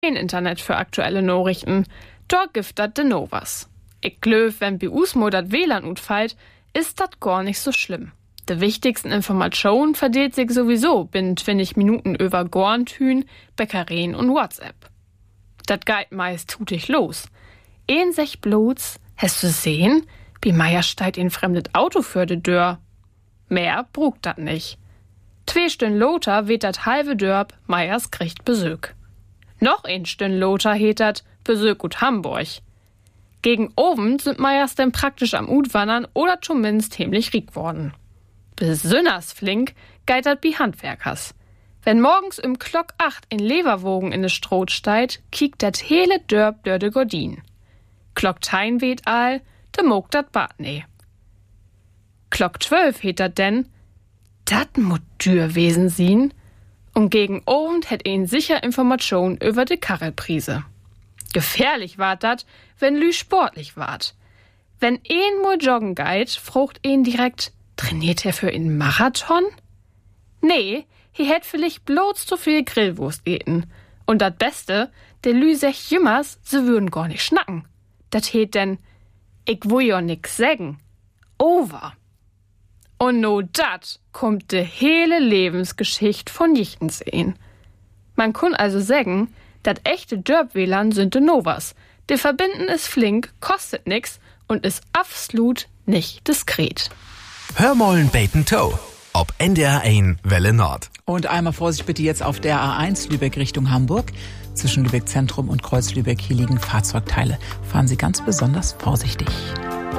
kein Internet für aktuelle Nachrichten. Dort gibt dat de Novas. Ich glöw, wenn bei Usmo dat WLAN utfallt, ist dat gar nicht so schlimm. De wichtigsten Informationen verdeelt sich sowieso binnen 20 Minuten über Gorntün, Bäckereien und WhatsApp. Dat geht meist tutig los. Sech bloß, hast du sehen, wie Meier steigt in fremdet Auto für de Dörr. Mehr brugt dat nicht. 2 Stunden loter weht dat halbe Dörp, Meiers kriegt Besök. Noch 1 Stunden loter heet dat Besök ut Hamburg. Gegen oben sind Meiers denn praktisch am Utwandern oder zumindest himmlich riek worden. Besünners flink geit dat bi Handwerkers. Wenn morgens im Klock 8 in Leverwogen in de Stroh steit, kiekt dat hele Dörp dör de Gordin. Klock 10 weht all, de mogt dat Bad ne. Klock 12 heet dat denn, dat mut dür wesen sien, und gegen Abend hätt sicher Information über de Karrelprise. Gefährlich wart dat, wenn lü sportlich wart. Wenn mal joggen geit, frucht direkt, trainiert er für einen Marathon? Nee, he hätt vielleicht bloß zu viel Grillwurst eten. Und dat Beste, de lü sech jümmers, se würden gar nicht schnacken. Dat heet denn, ich will ja nix sägen. Over. Und no dat kommt de hele Lebensgeschicht von Jichtens een. Man kun also sägen, dat echte Dörp-WLAN sind de Novas. De verbinden is flink, kostet nix und is absolut nicht diskret. Hörmollen Bacon Toe. Ob NDR 1 Welle Nord. Und einmal Vorsicht bitte jetzt auf der A1 Lübeck Richtung Hamburg. Zwischen Lübeck Zentrum und Kreuz Lübeck, hier liegen Fahrzeugteile. Fahren Sie ganz besonders vorsichtig.